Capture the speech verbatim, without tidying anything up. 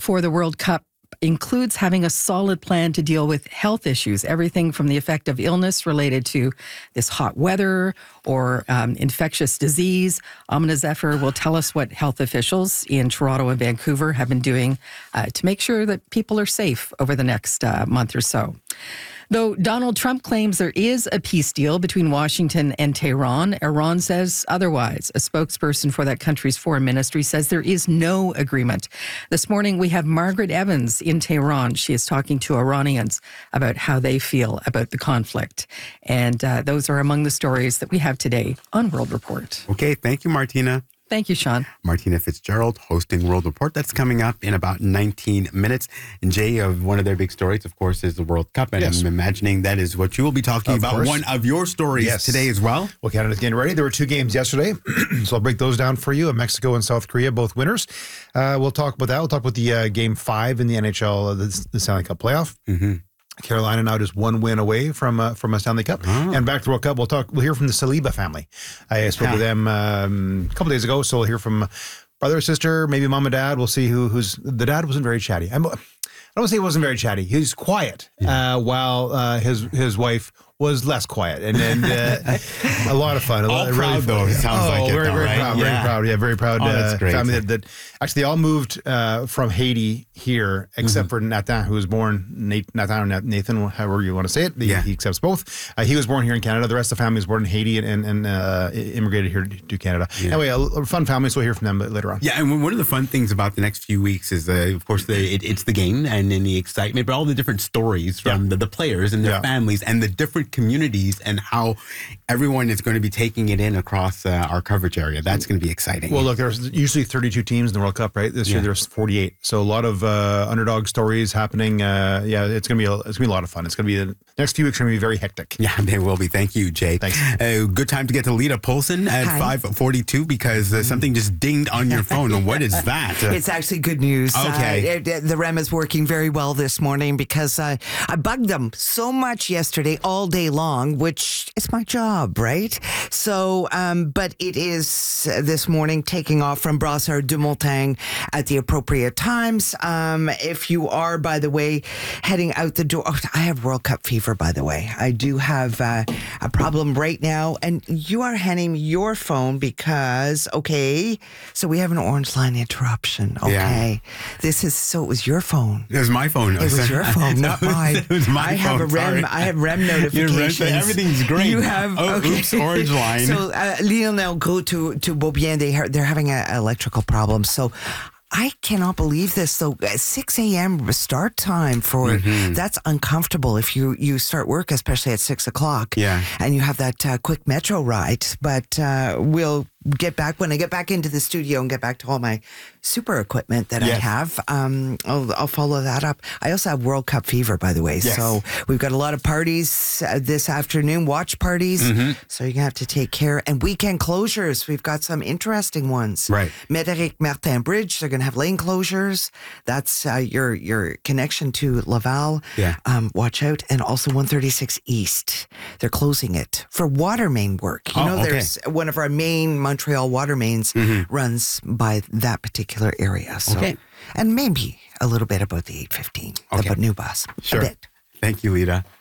for the World Cup includes having a solid plan to deal with health issues, everything from the effect of illness related to this hot weather or um, infectious disease. Amina Zephyr will tell us what health officials in Toronto and Vancouver have been doing uh, to make sure that people are safe over the next uh, month or so. Though Donald Trump claims there is a peace deal between Washington and Tehran, Iran says otherwise. A spokesperson for that country's foreign ministry says there is no agreement. This morning, we have Margaret Evans in Tehran. She is talking to Iranians about how they feel about the conflict. And uh, those are among the stories that we have today on World Report. Okay, thank you, Martina. Thank you, Sean. Martina Fitzgerald hosting World Report. That's coming up in about nineteen minutes. And Jay, uh, one of their big stories, of course, is the World Cup. And yes. I'm imagining that is what you will be talking of about. Course. One of your stories yes. today as well. Well, Canada's getting ready. There were two games yesterday, so I'll break those down for you. Mexico and South Korea, both winners. Uh, we'll talk about that. We'll talk about the uh, game five in the N H L, uh, the, the Stanley Cup playoff. Mm-hmm. Carolina now just one win away from uh, from a Stanley Cup. Oh. And back to the World Cup, we'll talk. We'll hear from the Saliba family. I spoke yeah. with them um, a couple days ago, so we'll hear from brother, sister, maybe mom and dad. We'll see who who's the dad wasn't very chatty. I'm, I don't want to say he wasn't very chatty. He was quiet, yeah. uh, while uh, his his wife was less quiet, and and uh, a lot of fun. A all lot, proud really though. It sounds oh, like it, very though, very right? proud, yeah. very proud. Yeah, very proud. Oh, that's uh, great. Family that, that actually they all moved uh, from Haiti here, except mm-hmm. for Nathan, who was born Nate, Nathan or Nathan, however you want to say it. He, yeah. he accepts both. Uh, he was born here in Canada. The rest of the family was born in Haiti and and, and uh, immigrated here to Canada. Yeah. Anyway, a, a fun family. So we'll hear from them later on. Yeah, and one of the fun things about the next few weeks is, uh, of course, the it, it's the game and then the excitement, but all the different stories from yeah. the, the players and their yeah. families and the different communities and how everyone is going to be taking it in across uh, our coverage area. That's going to be exciting. Well, look, there's usually thirty-two teams in the World Cup, right? This yeah. year there's forty-eight. So a lot of uh, underdog stories happening. Uh, yeah, it's going to be a, it's going to be a lot of fun. It's going to be the next few weeks are going to be very hectic. Yeah, they will be. Thank you, Jay. Thanks. Uh, good time to get to Lita Polson at five forty-two because uh, something just dinged on your phone. And what is that? It's actually good news. Okay. Uh, it, the R E M is working very well this morning because uh, I bugged them so much yesterday all day long, which is my job, right? So, um, but it is uh, this morning taking off from Brassard de Montagne at the appropriate times. Um, if you are, by the way, heading out the door, oh, I have World Cup fever, by the way. I do have uh, a problem right now, and you are handing me your phone because, okay, so we have an orange line interruption. Okay, yeah. This is so it was your phone. It was my phone. It was your phone, not mine. It was my I phone. have a R E M. Sorry. I have R E M notifications. Your R E M, everything's great. You have oh, okay. oops, orange line. So uh, Lionel go to to Beaubien. They ha- they're having an electrical problem. So. I cannot believe this. So six a.m. start time for, mm-hmm. that's uncomfortable if you, you start work, especially at six o'clock. Yeah. And you have that uh, quick metro ride. But uh, we'll get back, when I get back into the studio and get back to all my super equipment that yes. I have, um, I'll, I'll follow that up. I also have World Cup fever, by the way. Yes. So we've got a lot of parties uh, this afternoon, watch parties. Mm-hmm. So you're going to have to take care. And weekend closures, we've got some interesting ones. Right. Médéric Martin Bridge, they're going to have lane closures. That's uh, your your connection to Laval. Yeah. Um, watch out. And also one thirty-six East. They're closing it for water main work. You oh, know, okay. there's one of our main Montreal water mains mm-hmm. runs by that particular area. So, okay. And maybe a little bit about the eight fifteen, okay. about New Bus. Sure. A bit. Thank you, Lita.